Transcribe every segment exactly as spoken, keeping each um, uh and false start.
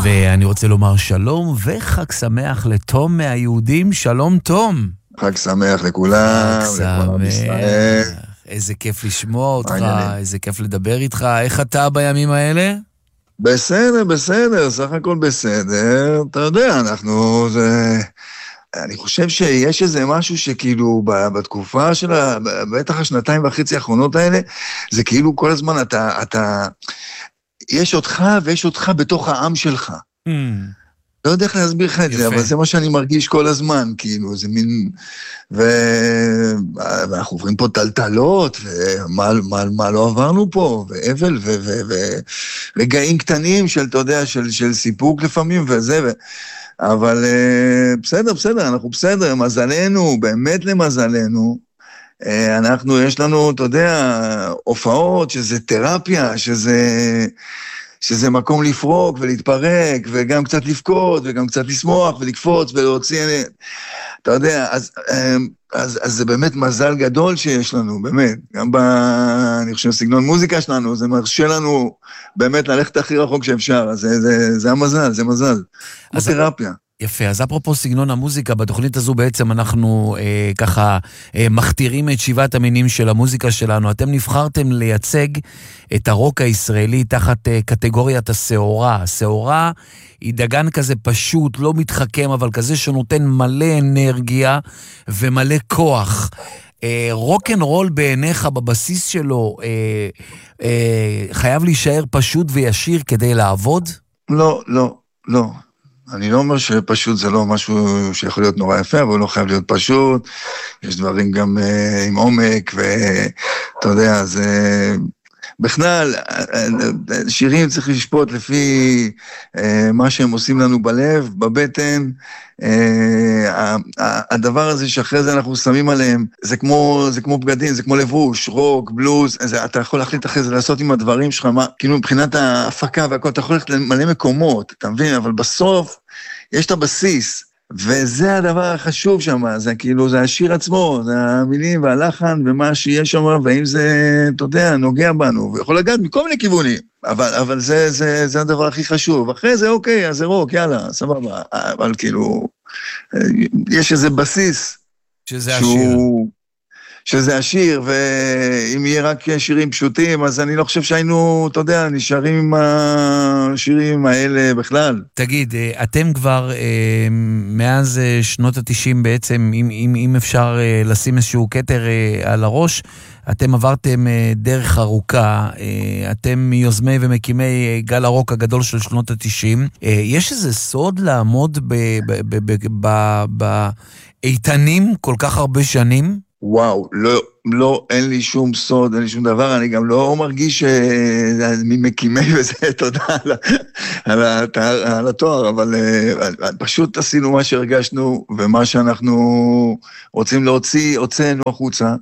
ואני רוצה לומר שלום וחג שמח לתום מהיהודים. שלום תום. חג שמח לכולם. חג שמח. איזה כיף לשמוע אותך, איזה כיף לדבר איתך. איך אתה בימים האלה? בסדר, בסדר, סך הכל בסדר. אתה יודע, אנחנו... זה... אני חושב שיש איזה משהו שכאילו בתקופה של, בטח השנתיים וחצי האחרונות האלה, זה כאילו כל הזמן אתה, אתה, יש אותך ויש אותך בתוך העם שלך. Mm. לא יודע איך להסביר לך את זה, אבל זה מה שאני מרגיש כל הזמן, כאילו, זה מין, ו... ואנחנו עוברים פה טלטלות, ומה מה, מה לא עברנו פה, ואבל, ו... ו... ו... רגעים קטנים של, אתה יודע, של, של סיפוק לפעמים, וזה, ו... אבל בסדר, בסדר, אנחנו בסדר, מזלנו, באמת למזלנו, אנחנו, יש לנו, אתה יודע, הופעות, שזה תרפיה, שזה, שזה מקום לפרוק ולהתפרק, וגם קצת לבכות, וגם קצת לשמוח ולקפוץ ולהוציא, אתה יודע, אז, אז, אז זה באמת מזל גדול שיש לנו, באמת, גם ב, אני חושב, סגנון מוזיקה שלנו, זה מרשה לנו באמת ללכת הכי רחוק שאפשר, אז זה, זה, זה המזל, זה מזל, זה תרפיה. יפה, אז אפרופו סגנון המוזיקה, בתוכנית הזו בעצם אנחנו אה, ככה אה, מכתירים את שבעת המינים של המוזיקה שלנו. אתם נבחרתם לייצג את הרוק הישראלי תחת אה, קטגוריית הסעורה. הסעורה היא דגן כזה פשוט, לא מתחכם, אבל כזה שנותן מלא אנרגיה ומלא כוח. אה, רוק אנד רול בעיניך בבסיס שלו אה, אה, חייב להישאר פשוט וישיר כדי לעבוד? לא, לא, לא. אני לא אומר שפשוט זה לא משהו שיכול להיות נורא יפה, אבל הוא לא חייב להיות פשוט, יש דברים גם uh, עם עומק, ואתה יודע, זה... בכלל, שירים צריך לשפוט לפי uh, מה שהם עושים לנו בלב, בבטן, uh, הדבר הזה שאחרי זה אנחנו שמים עליהם, זה כמו, זה כמו בגדים, זה כמו לבוש, רוק, בלוז, זה, אתה יכול להחליט אחרי זה לעשות עם הדברים שלך, מה, כאילו מבחינת ההפקה והכל, אתה יכול ללכת למלא מקומות, אתה מבין? אבל בסוף יש את הבסיס, וזה הדבר החשוב שם, זה כאילו, זה השיר עצמו, זה המילים והלחן ומה שיש שם, והאם זה, אתה יודע, נוגע בנו, ויכול לגעת מכל מיני כיוונים, אבל, אבל זה, זה, זה הדבר הכי חשוב. אחרי זה, אוקיי, אז זה רוק, יאללה, סבבה, אבל כאילו, יש איזה בסיס, שזה השיר. שזה השיר, ואם יהיה רק שירים פשוטים, אז אני לא חושב שהיינו, אתה יודע, נשארים עם השירים האלה בכלל. תגיד, אתם כבר מאז שנות ה-תשעים בעצם, אם, אם, אם אפשר לשים איזשהו קטר על הראש, אתם עברתם דרך ארוכה, אתם מיוזמי ומקימי גל הרוק הגדול של שנות ה-תשעים. יש איזה סוד לעמוד באיתנים כל כך הרבה שנים? וואו, לא, לא, אין לי שום סוד, אין לי שום דבר, אני גם לא מרגיש ממקימי וזה, תודה על, על, על, על התואר, אבל פשוט עשינו מה שהרגשנו, ומה שאנחנו רוצים להוציא, הוצאנו החוצה.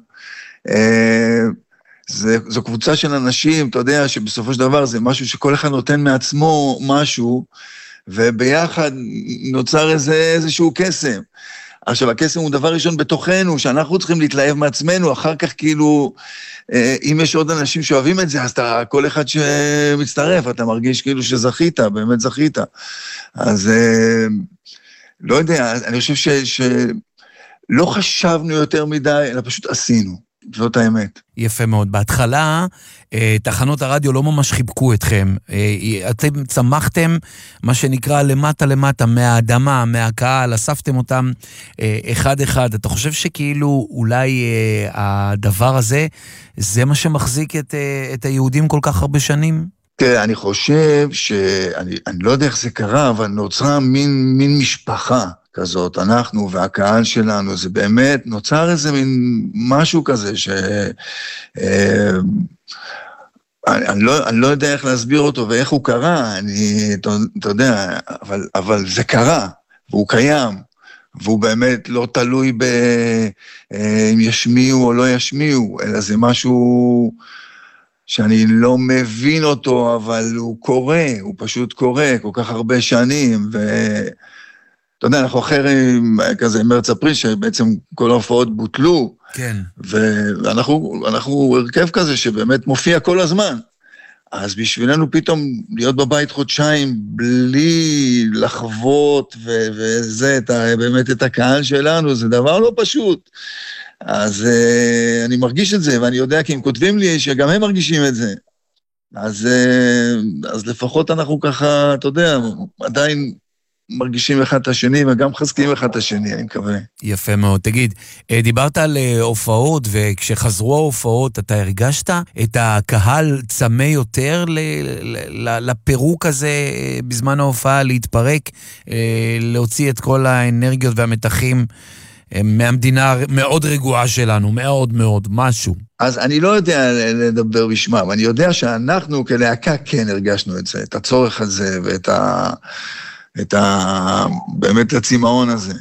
זה, זו קבוצה של אנשים, אתה יודע, שבסופו של דבר זה משהו שכל אחד נותן מעצמו משהו, וביחד נוצר איזה, איזשהו קסם. עכשיו, הקסם הוא דבר ראשון בתוכנו, שאנחנו צריכים להתלהב מעצמנו, אחר כך כאילו, אם יש עוד אנשים שאוהבים את זה, אז אתה, כל אחד שמצטרף, אתה מרגיש כאילו שזכית, באמת זכית. אז לא יודע, אני חושב ש, שלא חשבנו יותר מדי, אלא פשוט עשינו. זאת האמת. יפה מאוד. בהתחלה, תחנות הרדיו לא ממש חיבקו אתכם. אתם צמחתם, מה שנקרא, למטה למטה, מהאדמה, מהקהל, אספתם אותם אחד אחד. אתה חושב שכאילו אולי הדבר הזה, זה מה שמחזיק את, את היהודים כל כך הרבה שנים? תראה, אני חושב שאני אני לא יודע איך זה קרה, אבל נוצרה מין, מין משפחה. כזאת, אנחנו והקהל שלנו, זה באמת נוצר איזה מין משהו כזה ש... אה, אני, אני, לא, אני לא יודע איך להסביר אותו ואיך הוא קרה, אני, אתה, אתה יודע, אבל, אבל זה קרה, והוא קיים, והוא באמת לא תלוי ב... אה, אם ישמיעו או לא ישמיעו, אלא זה משהו שאני לא מבין אותו, אבל הוא קורה, הוא פשוט קורה כל כך הרבה שנים, ו... אתה יודע, אנחנו אחרי כזה מרץ אפריל, שבעצם כל ההופעות בוטלו, כן. ואנחנו אנחנו הרכב כזה שבאמת מופיע כל הזמן, אז בשבילנו פתאום להיות בבית חודשיים בלי לחוות ו- וזה, את ה- באמת את הקהל שלנו, זה דבר לא פשוט. אז uh, אני מרגיש את זה, ואני יודע כי הם כותבים לי שגם הם מרגישים את זה. אז, uh, אז לפחות אנחנו ככה, אתה יודע, עדיין מרגישים אחד את השני, וגם חזקים אחד את השני, אני מקווה. יפה מאוד. תגיד, דיברת על הופעות, וכשחזרו ההופעות, אתה הרגשת את הקהל צמא יותר לפירוק הזה בזמן ההופעה, להתפרק, להוציא את כל האנרגיות והמתחים מהמדינה מאוד רגועה שלנו, מאוד מאוד, משהו. אז אני לא יודע לדבר בשמם, אני יודע שאנחנו כלהקה כן הרגשנו את זה, את הצורך הזה ואת ה... את ה... באמת הצמאון הזה.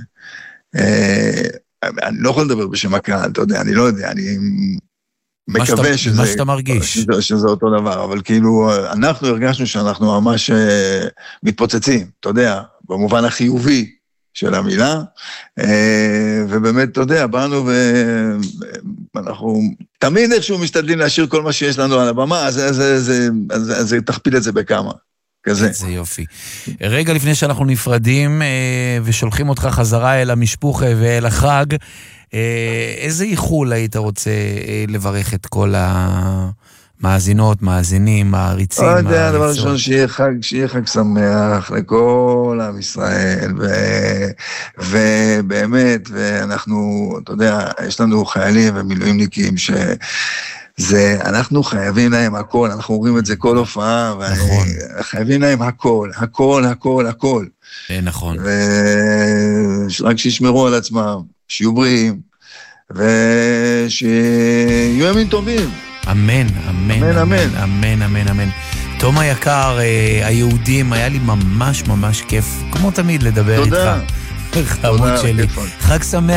אני לא יכול לדבר בשם הקהל, אתה יודע, אני לא יודע, אני מקווה שזה... מה שאתה מרגיש. שזה אותו דבר, אבל כאילו, אנחנו הרגשנו שאנחנו ממש מתפוצצים, אתה יודע, במובן החיובי של המילה, ובאמת, אתה יודע, באנו ואנחנו תמיד איכשהו משתדלים להשאיר כל מה שיש לנו על הבמה, אז תכפיל את זה בכמה. כזה. זה יופי. רגע לפני שאנחנו נפרדים ושולחים אותך חזרה אל המשפוך ואל החג, איזה איחול היית רוצה לברך את כל המאזינות, מאזינים, מעריצים? לא יודע, דבר ראשון, שיהיה חג, שיהיה חג שמח לכל עם ישראל, ובאמת, ואנחנו, אתה יודע, יש לנו חיילים ומילואימניקים ש... זה, אנחנו חייבים להם הכל, אנחנו אומרים את זה כל הופעה, נכון. חייבים להם הכל, הכל, הכל, הכל. נכון. ורק שישמרו על עצמם, שיהיו בריאים, ושיהיו ימים טובים. אמן, אמן, אמן, אמן, אמן, אמן, אמן. תום היקר, היהודים, היה לי ממש ממש כיף, כמו תמיד לדבר איתך. תודה. חמוד שלי. חג שמח.